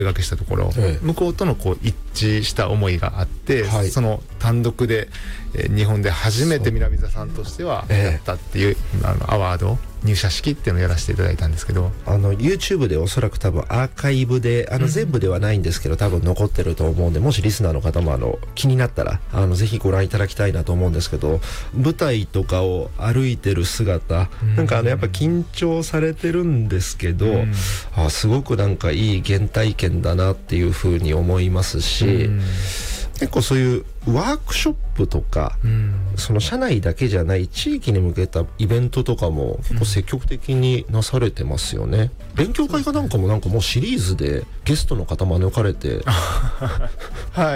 描けしたところ、向こうとのこう一致した思いがあって、その単独で、日本で初めて南座さんとしてはやったっていう、アワード入社式っていうのをやらせていただいたんですけど、 YouTube でおそらく多分アーカイブで全部ではないんですけど多分残ってると思うんで、もしリスナーの方も気になったらぜひご覧いただきたいなと思うんですけど、舞台とかを歩いてる姿、なんかやっぱ緊張されてるんですけど、すごくなんかいい原体験だなっていうふうに思いますし、結構そういうワークショップとか、その社内だけじゃない地域に向けたイベントとかも結構積極的になされてますよね。勉強会かなんかももうシリーズでゲストの方招かれてはい、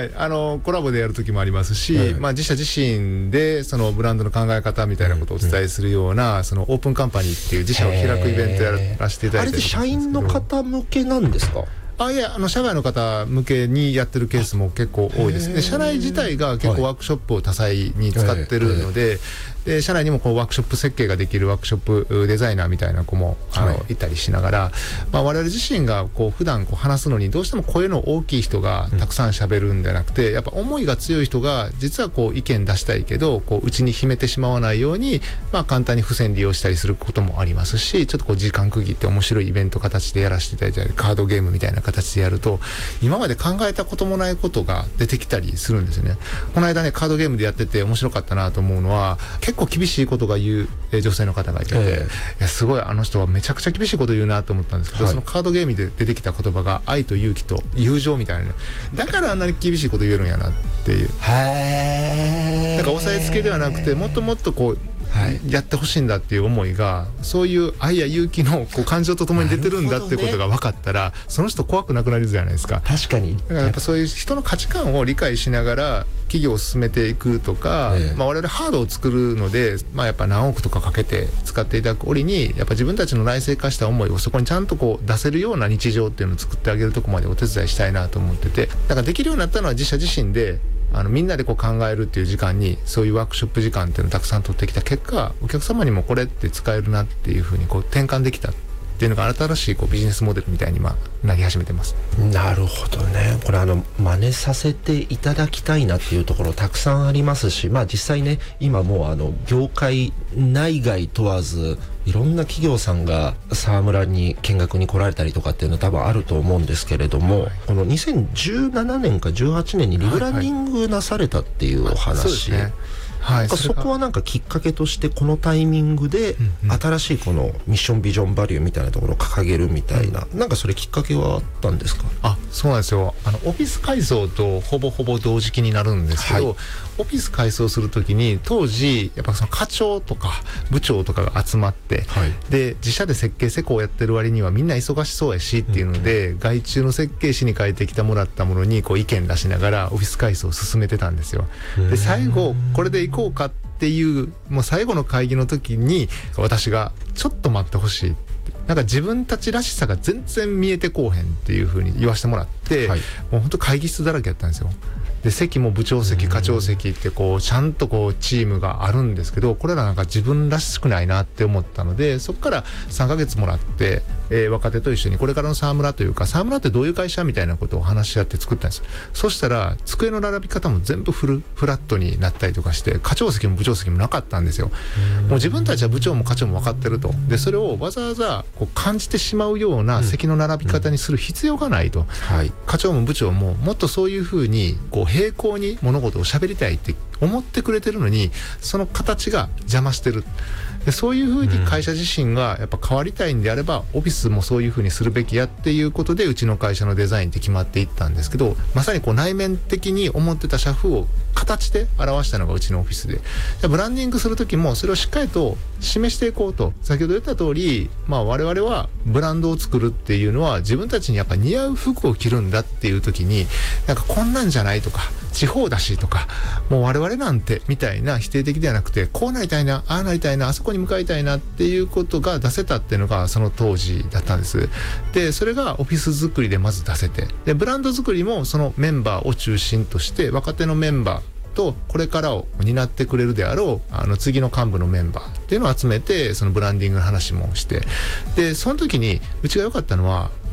コラボでやる時もありますし、自社自身でそのブランドの考え方みたいなことをお伝えするような、そのオープンカンパニーっていう自社を開くイベントやらせていただいてるんですけど、あれで社員の方向けなんですか？ いや、社外の方向けにやってるケースも結構多いですね。社内自体が結構ワークショップを多彩に使ってるので、で社内にもこうワークショップ設計ができるワークショップデザイナーみたいな子もいたりしながら、我々自身がこう普段こう話すのにどうしても声の大きい人がたくさん喋るんじゃなくて、やっぱ思いが強い人が実はこう意見出したいけどこう内に秘めてしまわないように、簡単に付箋利用したりすることもありますし、ちょっとこう時間区切って面白いイベント形でやらせていただいたり、カードゲームみたいな形でやると今まで考えたこともないことが出てきたりするんですよね。この間ね、カードゲームでやってて面白かったなと思うのは、結構厳しいことが言う女性の方がいて、いやすごいあの人はめちゃくちゃ厳しいこと言うなと思ったんですけど、そのカードゲームで出てきた言葉が愛と勇気と友情みたいな、だからあんなに厳しいこと言えるんやなっていう。なんか押さえつけではなくて、もっともっとこうやってほしいんだっていう思いが、そういう愛や勇気のこう感情とともに出てるんだっていうことが分かったら、その人怖くなくなるじゃないですか。 確かに。 だからやっぱそういう人の価値観を理解しながら企業を進めていくとか、我々ハードを作るので、やっぱ何億とかかけて使っていただく折に、やっぱ自分たちの内製化した思いをそこにちゃんとこう出せるような日常っていうのを作ってあげるところまでお手伝いしたいなと思ってて、だからできるようになったのは自社自身でみんなでこう考えるっていう時間に、そういうワークショップ時間っていうのをたくさん取ってきた結果、お客様にもこれって使えるなっていうふうにこう転換できたっていうのが新しいこうビジネスモデルみたいに今なり始めてます。 なるほどね。これ真似させていただきたいなっていうところたくさんありますし、実際ね、今もう業界内外問わずいろんな企業さんが沢村に見学に来られたりとかっていうのは多分あると思うんですけれども、この2017年か18年にリブランディングなされたっていうお話、そうですね。そこはなんかきっかけとしてこのタイミングで新しいこのミッションビジョンバリューみたいなところを掲げるみたいな、なんかそれきっかけはあったんですか？ そうなんですよ。オフィス改装とほぼほぼ同時期になるんですけど、オフィス改装するときに当時やっぱその課長とか部長とかが集まって、で自社で設計施工をやってる割にはみんな忙しそうやしっていうので、外注の設計士に変えてきてもらったものにこう意見出しながらオフィス改装を進めてたんですよ。で最後これで行こうかっていうもう最後の会議の時に私がちょっと待ってほしい、なんか自分たちらしさが全然見えてこうへんっていう風に言わせてもらって、もう本当会議室だらけやったんですよ。で席も部長席課長席ってこうちゃんとこうチームがあるんですけど、これらなんか自分らしくないなって思ったので、そこから3ヶ月もらって、若手と一緒にこれからの沢村というか、沢村ってどういう会社みたいなことを話し合って作ったんです。そしたら机の並び方も全部フラットになったりとかして、課長席も部長席もなかったんですよ。もう自分たちは部長も課長も分かってると。でそれをわざわざこう感じてしまうような席の並び方にする必要がないと、課長も部長ももっとそういうふうにこう平行に物事を喋りたいって思ってくれてるのに、その形が邪魔してる。でそういうふうに会社自身がやっぱ変わりたいんであれば、オフィスもそういうふうにするべきやっていうことでうちの会社のデザインって決まっていったんですけど、まさにこう内面的に思ってた社風を形で表したのがうちのオフィスで、ブランディングする時もそれをしっかりと示していこうと。先ほど言った通り、我々はブランドを作るっていうのは自分たちにやっぱ似合う服を着るんだっていう時に、なんかこんなんじゃないとか地方だしとか、もう我々なんてみたいな否定的ではなくて、こうなりたいな、ああなりたいな、あそこに向かいたいなっていうことが出せたっていうのがその当時だったんです。でそれがオフィス作りでまず出せて、でブランド作りもそのメンバーを中心として若手のメンバーとこれからを担ってくれるであろう次の幹部のメンバーっていうのを集めて、そのブランディングの話もして、でその時にうちが良かったのは、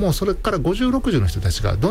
もうそれから50、60の人たちが